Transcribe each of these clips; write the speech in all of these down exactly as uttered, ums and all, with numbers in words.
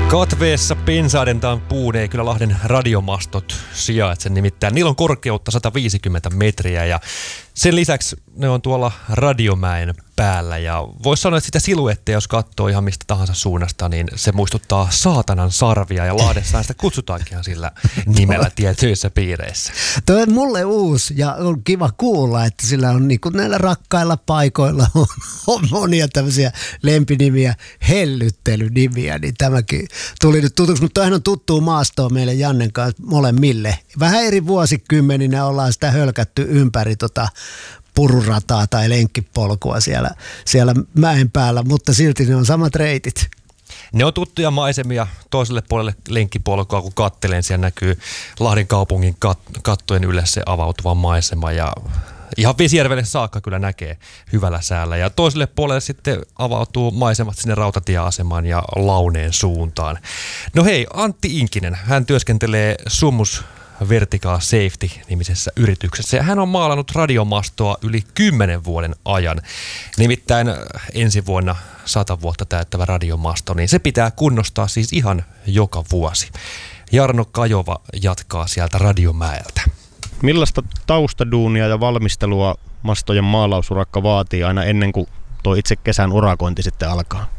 Katveessa pensaadentaan puun ei kyllä Lahden radiomastot sijaitse, nimittäin niillä on korkeutta sata viisikymmentä metriä ja sen lisäksi ne on tuolla Radiomäen päällä ja voisi sanoa, että sitä siluettia, jos katsoo ihan mistä tahansa suunnasta, niin se muistuttaa saatanan sarvia ja Lahdessaan sitä kutsutaankin sillä nimellä tietyissä piireissä. Tuo on mulle uusi ja on kiva kuulla, että sillä on niin kuin näillä rakkailla paikoilla on, on monia tämmöisiä lempinimiä, hellyttelynimiä, niin tämäkin tuli nyt tutuksi, mutta toihan on tuttua maastoa meille Jannen kanssa molemmille. Vähän eri vuosikymmeninä ollaan sitä hölkätty ympäri tota pururataa tai lenkkipolkua siellä, siellä mäen päällä, mutta silti ne on samat reitit. Ne on tuttuja maisemia toiselle puolelle lenkkipolkua, kun katselen, siellä näkyy Lahden kaupungin kat- kattojen yleensä se avautuva maisema ja ihan Vesijärvelle saakka kyllä näkee hyvällä säällä. Ja toiselle puolelle sitten avautuu maisemat sinne rautatieasemaan ja Launeen suuntaan. No hei, Antti Inkinen, hän työskentelee Summus Vertical Safety-nimisessä yrityksessä ja hän on maalannut radiomastoa yli kymmenen vuoden ajan. Nimittäin ensi vuonna sata vuotta täyttävä radiomasto, niin se pitää kunnostaa siis ihan joka vuosi. Jarno Kajova jatkaa sieltä Radiomäeltä. Millaista taustaduunia ja valmistelua mastojen maalausurakka vaatii aina ennen kuin tuo itse kesän urakointi sitten alkaa?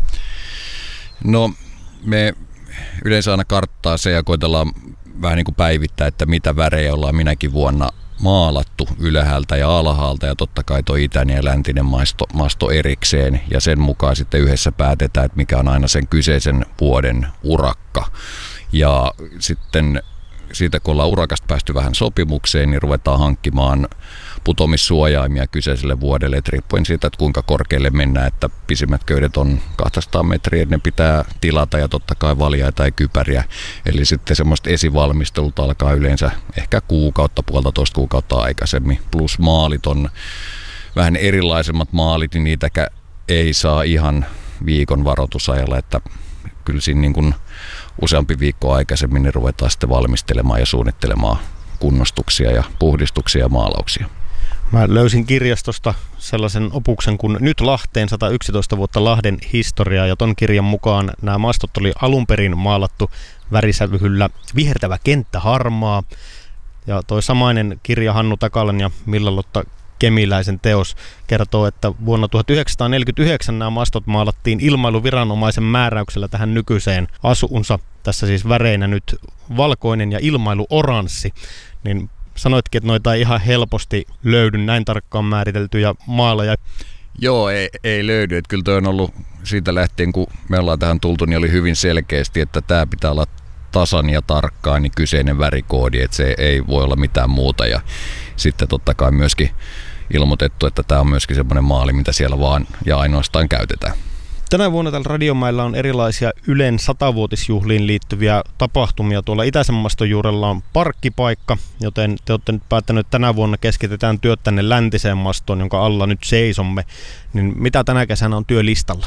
No me yleensä aina karttaa se ja koitellaan vähän niin kuin päivittää, että mitä värejä ollaan minäkin vuonna maalattu ylhäältä ja alhaalta ja totta kai tuo itäinen ja läntinen masto, masto erikseen ja sen mukaan sitten yhdessä päätetään, että mikä on aina sen kyseisen vuoden urakka ja sitten siitä kun ollaan urakasta päästy vähän sopimukseen, niin ruvetaan hankkimaan putomissuojaimia kyseiselle vuodelle, että riippuen siitä, että kuinka korkealle mennään, että pisimmät köydet on kaksisataa metriä, ne pitää tilata ja totta kai valjaita ja kypäriä. Eli sitten semmoista esivalmistelulta alkaa yleensä ehkä kuukautta, puolitoista kuukautta aikaisemmin, plus maalit on vähän erilaisemmat maalit, niin niitäkään ei saa ihan viikon varoitusajalla, että kyllä siinä niin kuin useampi viikko aikaisemmin niin ruvetaan sitten valmistelemaan ja suunnittelemaan kunnostuksia ja puhdistuksia ja maalauksia. Mä löysin kirjastosta sellaisen opuksen kuin Nyt Lahteen sata yksitoista vuotta Lahden historiaa ja ton kirjan mukaan nämä mastot oli alun perin maalattu värisävyhyllä vihertävä kenttä harmaa. Ja toi samainen kirja Hannu Takalan ja Milla-Lotta Kemiläisen teos kertoo, että vuonna tuhatyhdeksänsataaneljäkymmentäyhdeksän nämä mastot maalattiin ilmailuviranomaisen määräyksellä tähän nykyiseen asuunsa. Tässä siis väreinä nyt valkoinen ja ilmailu oranssi. Niin sanoitkin, että noita ei ihan helposti löydy näin tarkkaan määriteltyjä maaleja. Joo, ei, ei löydy. Että kyllä toi on ollut siitä lähtien, kun me ollaan tähän tultu, niin oli hyvin selkeästi, että tämä pitää olla tasan ja tarkkaan niin kyseinen värikoodi, että se ei voi olla mitään muuta. Ja sitten totta kai myöskin ilmoitettu, että tämä on myöskin semmoinen maali, mitä siellä vaan ja ainoastaan käytetään. Tänä vuonna tällä Radiomäellä on erilaisia Ylen satavuotisjuhliin liittyviä tapahtumia. Tuolla itäisen maston juurella on parkkipaikka, joten te olette nyt päättäneet, että tänä vuonna keskitetään työt tänne läntiseen mastoon, jonka alla nyt seisomme. Niin mitä tänä kesänä on työlistalla?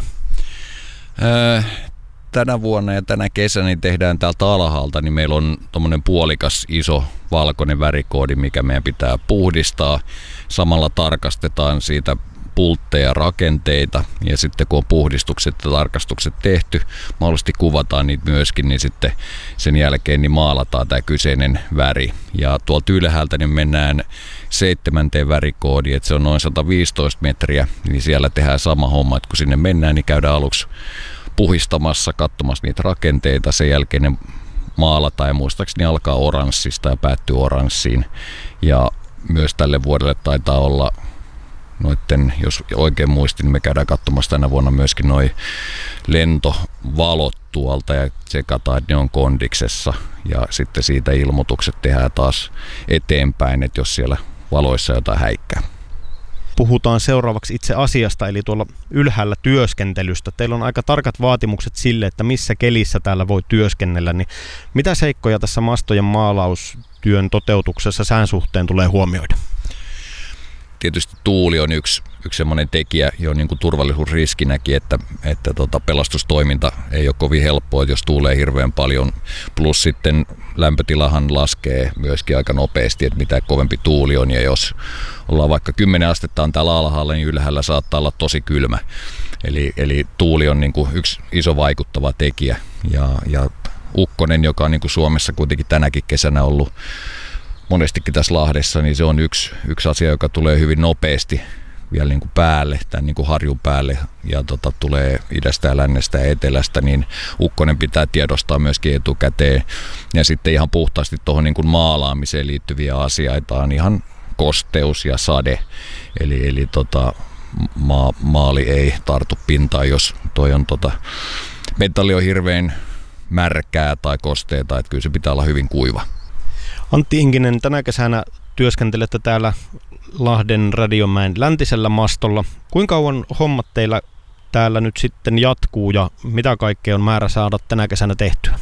Äh, tänä vuonna ja tänä kesänä niin tehdään täältä alhaalta, niin meillä on tommonen puolikas iso valkoinen värikoodi, mikä meidän pitää puhdistaa. Samalla tarkastetaan siitä pultteja, rakenteita ja sitten kun on puhdistukset ja tarkastukset tehty, mahdollisesti kuvataan niitä myöskin, niin sitten sen jälkeen niin maalataan tämä kyseinen väri. Ja tuolta ylhäältä niin mennään seitsemänteen värikoodiin, että se on noin sata viisitoista metriä, niin siellä tehdään sama homma, että kun sinne mennään, niin käydään aluksi puhistamassa, katsomassa niitä rakenteita, sen jälkeen ne maalataan ja muistaakseni alkaa oranssista ja päättyy oranssiin. Ja myös tälle vuodelle taitaa olla noitten, jos oikein muistin, niin me käydään katsomassa tänä vuonna myöskin noi lentovalot tuolta ja tsekataan, että ne on kondiksessa ja sitten siitä ilmoitukset tehdään taas eteenpäin, että jos siellä valoissa jotain häikkää. Puhutaan seuraavaksi itse asiasta, eli tuolla ylhäällä työskentelystä. Teillä on aika tarkat vaatimukset sille, että missä kelissä täällä voi työskennellä, niin mitä seikkoja tässä mastojen maalaustyön toteutuksessa sään suhteen tulee huomioida? tietysti tuuli on yksi, yksi semmoinen tekijä jo niin kuin turvallisuusriskinäkin, että, että tota pelastustoiminta ei ole kovin helppoa, jos tuulee hirveän paljon. Plus sitten lämpötilahan laskee myöskin aika nopeasti, että mitä kovempi tuuli on, ja jos ollaan vaikka kymmenen astetta on täällä alhaalla, niin ylhäällä saattaa olla tosi kylmä. Eli, eli tuuli on niin kuin yksi iso vaikuttava tekijä, ja, ja ukkonen, joka on niin kuin Suomessa kuitenkin tänäkin kesänä ollut monestikin tässä Lahdessa, niin se on yksi, yksi asia, joka tulee hyvin nopeasti vielä niin kuin päälle, tämän niin kuin harjun päälle, ja tota, tulee idästä ja lännestä ja etelästä, niin ukkonen pitää tiedostaa myöskin etukäteen. Ja sitten ihan puhtaasti tuohon niin kuin maalaamiseen liittyviä asioita on ihan kosteus ja sade, eli, eli tota, maa, maali ei tartu pintaan, jos toi on tota, metalli on hirveän märkää tai kosteeta, että kyllä se pitää olla hyvin kuiva. Antti Inkinen, tänä kesänä työskentelette täällä Lahden Radiomäen läntisellä mastolla. Kuinka kauan hommat teillä täällä nyt sitten jatkuu ja mitä kaikkea on määrä saada tänä kesänä tehtyä?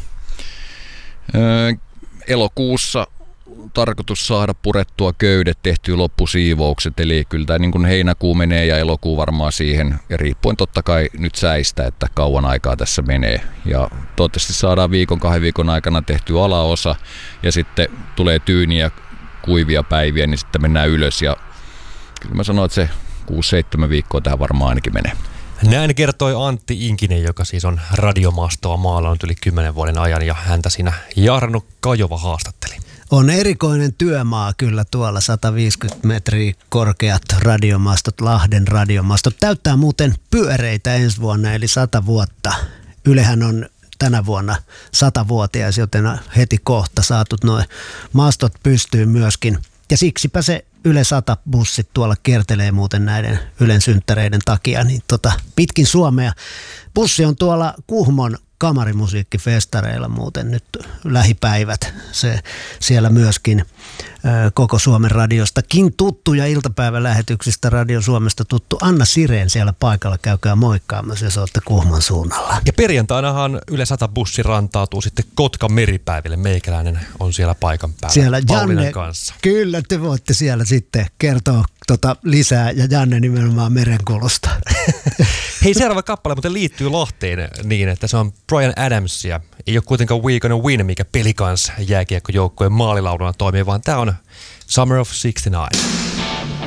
Öö, elokuussa tarkoitus saada purettua köydet, tehtyä loppusiivoukset, eli kyllä tämä niin kuin heinäkuu menee ja elokuu varmaan siihen, ja riippuen totta kai nyt säistä, että kauan aikaa tässä menee. Ja toivottavasti saadaan viikon, kahden viikon aikana tehty alaosa, ja sitten tulee tyyniä, kuivia päiviä, niin sitten mennään ylös, ja kyllä mä sanon, että se kuusi seitsemän viikkoa tähän varmaan ainakin menee. Näin kertoi Antti Inkinen, joka siis on radiomastoa maalannut yli kymmenen vuoden ajan, ja häntä siinä Jarno Kajova haastatteli. On erikoinen työmaa kyllä tuolla, sata viisikymmentä metriä korkeat radiomastot, Lahden radiomastot. Täyttää muuten pyöreitä ensi vuonna, eli sata vuotta. Ylehän on tänä vuonna satavuotias, joten heti kohta saatut nuo mastot pystyy myöskin. Ja siksipä se Yle sata bussit tuolla kiertelee muuten näiden Ylen synttäreiden takia, niin tota, pitkin Suomea. Bussi on tuolla Kuhmon kamarimusiikkifestareilla muuten nyt lähipäivät. Se siellä myöskin ö, koko Suomen radiostakin tuttu ja iltapäivälähetyksistä Radio Suomesta tuttu Anna Sireen siellä paikalla. Käykää moikkaamassa, jos olette Kuhmon suunnalla. Ja perjantainahan Yle sata bussi rantautuu sitten Kotkan meripäiville. Meikäläinen on siellä paikan päällä siellä Pauliinan Janne, kanssa. Kyllä, te voitte siellä sitten kertoa tota lisää, ja Janne nimenomaan merenkulusta. Hei, seuraava kappale muuten liittyy Lahteen niin, että se on Bryan Adamsia. Ei ole kuitenkaan We Gonna Win, mikä Pelicans jääkiekkojoukkojen maalilauluna toimii, vaan tämä on Summer of sixty-nine.